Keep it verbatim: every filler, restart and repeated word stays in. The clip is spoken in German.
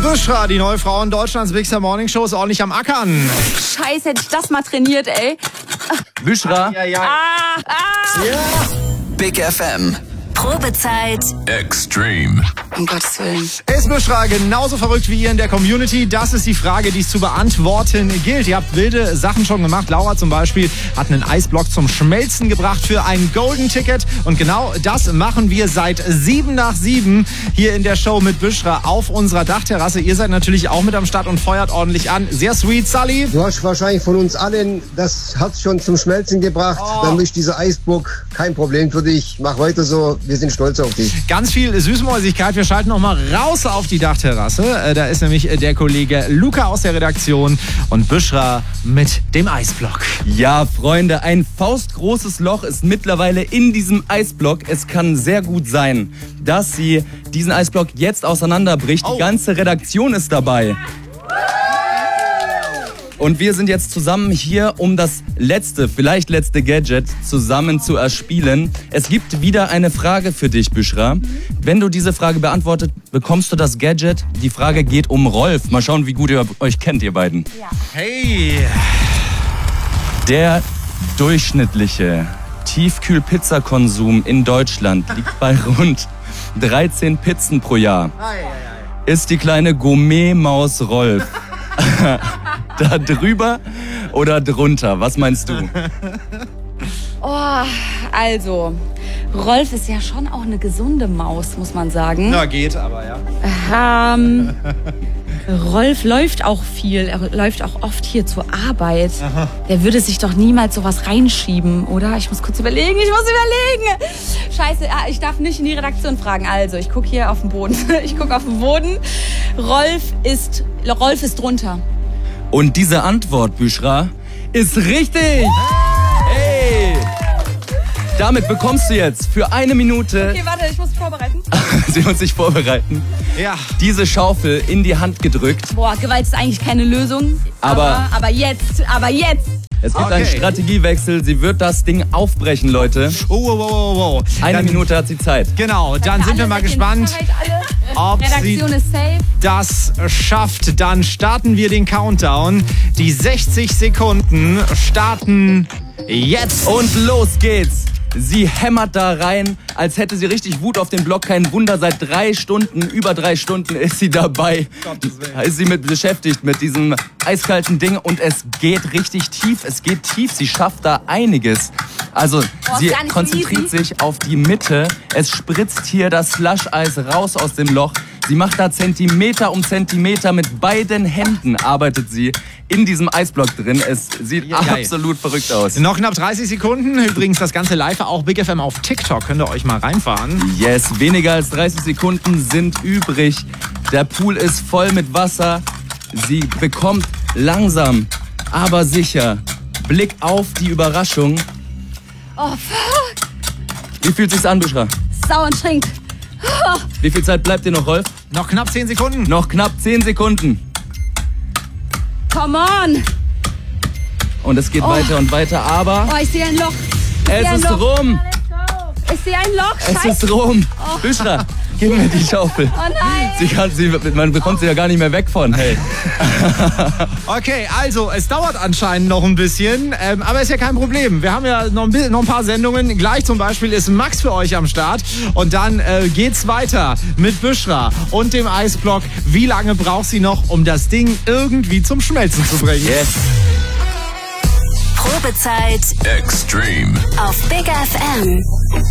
Bushra, die neue Frau in Deutschlands Big Star Morning Show, ist ordentlich am Ackern. Scheiße, hätte ich das mal trainiert, ey. Bushra. Ja, ja. Ah, ah. Ja. Big F M. Probezeit. Extreme. Um Gottes Willen. Ist Bushra genauso verrückt wie ihr in der Community? Das ist die Frage, die es zu beantworten gilt. Ihr habt wilde Sachen schon gemacht. Laura zum Beispiel hat einen Eisblock zum Schmelzen gebracht für ein Golden Ticket. Und genau das machen wir seit sieben nach sieben hier in der Show mit Bushra auf unserer Dachterrasse. Ihr seid natürlich auch mit am Start und feuert ordentlich an. Sehr sweet, Sully. Du hast wahrscheinlich von uns allen das Herz schon zum Schmelzen gebracht. Oh. Dann ist dieser Eisblock kein Problem für dich. Mach weiter so. Wir sind stolz auf dich. Ganz viel Süßmäusigkeit. Wir schalten noch mal raus auf die Dachterrasse. Da ist nämlich der Kollege Luca aus der Redaktion und Bushra mit dem Eisblock. Ja, Freunde, ein faustgroßes Loch ist mittlerweile in diesem Eisblock. Es kann sehr gut sein, dass sie diesen Eisblock jetzt auseinanderbricht. Oh. Die ganze Redaktion ist dabei. Und wir sind jetzt zusammen hier, um das letzte, vielleicht letzte Gadget zusammen zu erspielen. Es gibt wieder eine Frage für dich, Bushra. Wenn du diese Frage beantwortet, bekommst du das Gadget. Die Frage geht um Rolf. Mal schauen, wie gut ihr euch kennt, ihr beiden. Hey. Der durchschnittliche Tiefkühl-Pizzakonsum in Deutschland liegt bei rund dreizehn Pizzen pro Jahr. Ist die kleine Gourmet-Maus Rolf da drüber oder drunter? Was meinst du? Oh, also, Rolf ist ja schon auch eine gesunde Maus, muss man sagen. Na, geht, aber ja. Ähm, Rolf läuft auch viel. Er läuft auch oft hier zur Arbeit. Aha. Der würde sich doch niemals sowas reinschieben, oder? Ich muss kurz überlegen, ich muss überlegen. Scheiße, ah, ich darf nicht in die Redaktion fragen. Also, ich gucke hier auf den Boden. Ich gucke auf den Boden. Rolf ist, Rolf ist drunter. Und diese Antwort, Bushra, ist richtig! Hey! Damit bekommst du jetzt für eine Minute... Okay, warte, ich muss mich vorbereiten. Sie muss sich vorbereiten. Ja. Diese Schaufel in die Hand gedrückt. Boah, Gewalt ist eigentlich keine Lösung. Aber- Aber, aber jetzt, aber jetzt. Es gibt Okay. einen Strategiewechsel. Sie wird das Ding aufbrechen, Leute. Oh, wow, wow, wow, wow. Eine Dann, Minute hat sie Zeit. Genau, dann sind wir mal gespannt, ob sie Redaktion ist safe. das schafft. Dann starten wir den Countdown. Die sechzig Sekunden starten jetzt. Und los geht's. Sie hämmert da rein, als hätte sie richtig Wut auf den Block. Kein Wunder, seit drei Stunden, über drei Stunden ist sie dabei. Gottes Willen. Da ist sie mit beschäftigt mit diesem eiskalten Ding und es geht richtig tief. Es geht tief. Sie schafft da einiges. Also Boah, sie ist gar nicht so konzentriert easy. sich auf die Mitte. Es spritzt hier das Slush-Eis raus aus dem Loch. Sie macht da Zentimeter um Zentimeter. Mit beiden Händen arbeitet sie in diesem Eisblock drin. Es sieht Ja, geil. absolut verrückt aus. Noch knapp dreißig Sekunden. Übrigens das Ganze live auch Big F M auf TikTok. Könnt ihr euch mal reinfahren. Yes, weniger als dreißig Sekunden sind übrig. Der Pool ist voll mit Wasser. Sie bekommt langsam, aber sicher Blick auf die Überraschung. Oh, fuck. Wie fühlt sich's an, Bushra? Sau anstrengend. Wie viel Zeit bleibt dir noch, Rolf? Noch knapp zehn Sekunden. Noch knapp zehn Sekunden. Come on. Und es geht Oh. weiter und weiter, aber Oh, ich sehe ein Loch. Ich sehe es ein ist Loch. rum. Ich sehe ein Loch. Es Scheiße. ist rum. Bushra, gib mir die Schaufel. Oh nein. Sie kann, sie, man bekommt sie ja gar nicht mehr weg von. Hey. Okay, also es dauert anscheinend noch ein bisschen, ähm, aber ist ja kein Problem. Wir haben ja noch ein, bi- noch ein paar Sendungen. Gleich zum Beispiel ist Max für euch am Start. Und dann äh, geht's weiter mit Bushra und dem Eisblock. Wie lange braucht sie noch, um das Ding irgendwie zum Schmelzen zu bringen? Yes. Probezeit Extreme. auf Big F M.